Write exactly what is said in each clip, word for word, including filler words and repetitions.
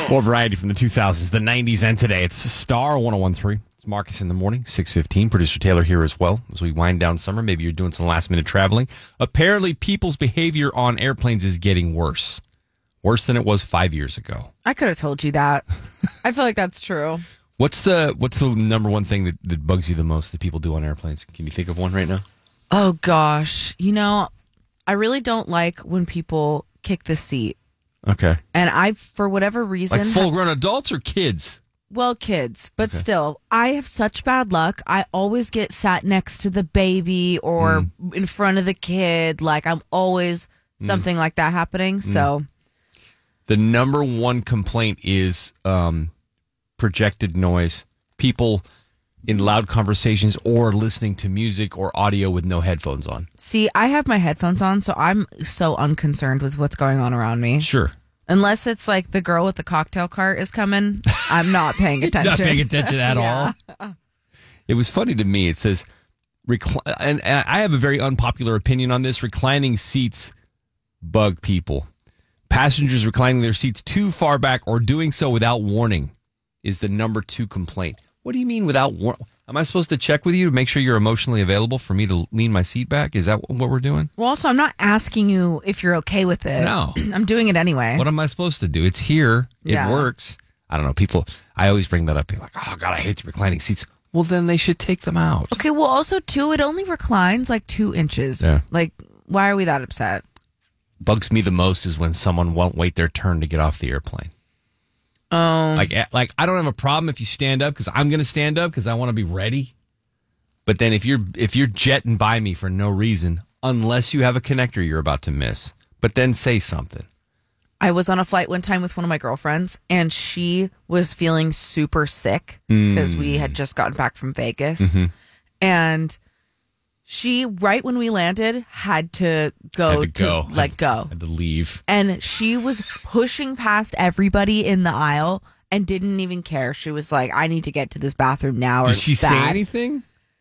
More variety from the two thousands, the nineties, and today. It's Star one oh one three. It's Marcus in the morning, six fifteen. Producer Taylor here as well as we wind down summer. Maybe you're doing some last-minute traveling. Apparently, people's behavior on airplanes is getting worse. Worse than it was five years ago. I could have told you that. I feel like that's true. What's the what's the number one thing that, that bugs you the most that people do on airplanes? Can you think of one right now? Oh, gosh. You know, I really don't like when people kick the seat. Okay. And I, for whatever reason... Like full-grown adults or kids? Well, kids. But Okay. still, I have such bad luck. I always get sat next to the baby or Mm. in front of the kid. Like, I'm always something like that happening. So... The number one complaint is um, projected noise. People in loud conversations or listening to music or audio with no headphones on. See, I have my headphones on, so I'm so unconcerned with what's going on around me. Sure. Unless it's like the girl with the cocktail cart is coming, I'm not paying attention. Not paying attention at Yeah. all. It was funny to me. It says, recli- and, and I have a very unpopular opinion on this. Reclining seats bug people. Passengers reclining their seats too far back or doing so without warning is the number two complaint. What do you mean without warning? Am I supposed to check with you to make sure you're emotionally available for me to lean my seat back? Is that what we're doing? Well, also, I'm not asking you if you're okay with it. No. I'm doing it anyway. What am I supposed to do? It's here. It Yeah. works. I don't know. People, I always bring that up. People are like, oh, God, I hate the reclining seats. Well, then they should take them out. Okay, well, also, too, it only reclines like two inches. Yeah. Like, why are we that upset? Bugs me the most is when someone won't wait their turn to get off the airplane. Oh. Like, like I don't have a problem if you stand up because I'm going to stand up because I want to be ready. But then if you're if you're jetting by me for no reason, unless you have a connector you're about to miss, but then say something. I was on a flight one time with one of my girlfriends, and she was feeling super sick because we had just gotten back from Vegas. Mm-hmm. And she, right when we landed, had to go Had to go. let Had- go. Had to leave. And she was pushing past everybody in the aisle and didn't even care. She was like, I need to get to this bathroom now. Or Did she say that. anything?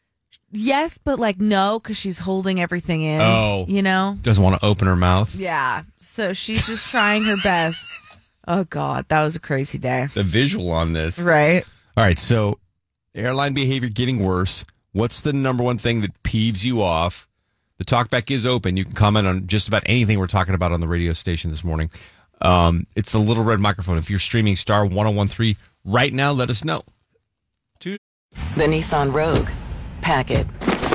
Yes, but like no, because she's holding everything in. Oh. You know? Doesn't want to open her mouth. Yeah. So she's just trying her best. Oh, God. That was a crazy day. The visual on this. Right. All right, so airline behavior getting worse. What's the number one thing that peeves you off? The talkback is open. You can comment on just about anything we're talking about on the radio station this morning. Um, it's the little red microphone. If you're streaming Star one oh one three right now, let us know. Two. The Nissan Rogue. Pack it.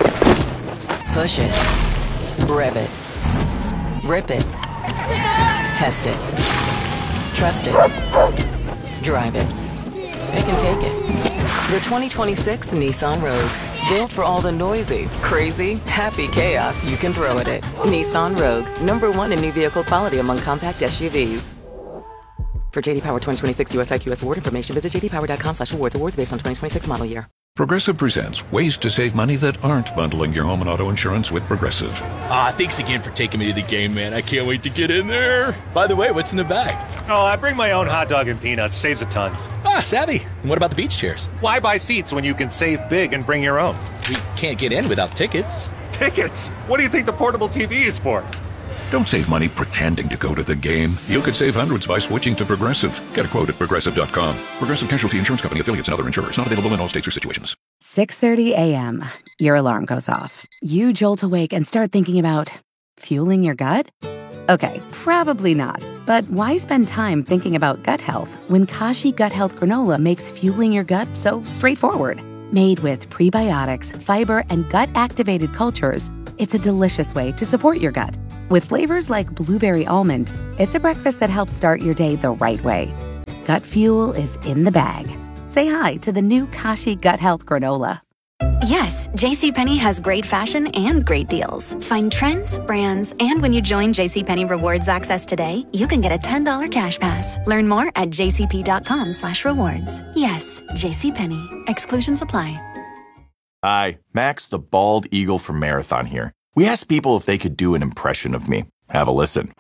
Push it. Rev it. Rip it. Test it. Trust it. Drive it. It can take it. The twenty twenty-six Nissan Rogue. Built for all the noisy, crazy, happy chaos you can throw at it. Nissan Rogue. Number one in new vehicle quality among compact S U Vs. For J D Power twenty twenty-six U S I Q S award information, visit j d power dot com slash awards. Awards based on twenty twenty-six model year. Progressive presents ways to save money that aren't bundling your home and auto insurance with Progressive. Ah, thanks again for taking me to the game, man. I can't wait to get in there. By the way, what's in the bag? Oh, I bring my own hot dog and peanuts. Saves a ton. Ah, savvy. And what about the beach chairs? Why buy seats when you can save big and bring your own? We can't get in without tickets. Tickets? What do you think the portable T V is for? Don't save money pretending to go to the game. You could save hundreds by switching to Progressive. Get a quote at progressive dot com. Progressive Casualty Insurance Company, affiliates, and other insurers. Not available in all states or situations. six thirty a.m. Your alarm goes off. You jolt awake and start thinking about fueling your gut? Okay, probably not. But why spend time thinking about gut health when Kashi Gut Health Granola makes fueling your gut so straightforward? Made with prebiotics, fiber, and gut-activated cultures, it's a delicious way to support your gut. With flavors like blueberry almond, it's a breakfast that helps start your day the right way. Gut fuel is in the bag. Say hi to the new Kashi Gut Health Granola. Yes, JCPenney has great fashion and great deals. Find trends, brands, and when you join JCPenney Rewards Access today, you can get a ten dollars cash pass. Learn more at jcp.com slash rewards. Yes, JCPenney. Exclusions apply. Hi, Max the Bald Eagle from Marathon here. We asked people if they could do an impression of me. Have a listen.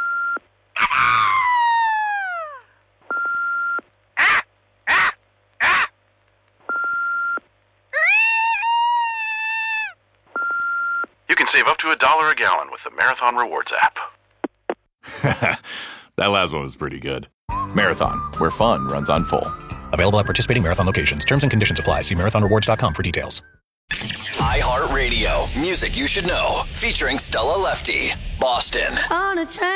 You can save up to a dollar a gallon with the Marathon Rewards app. That last one was pretty good. Marathon, where fun runs on full. Available at participating Marathon locations. Terms and conditions apply. See marathon rewards dot com for details. iHeartRadio. Music you should know. Featuring Stella Lefty. Boston. On a train.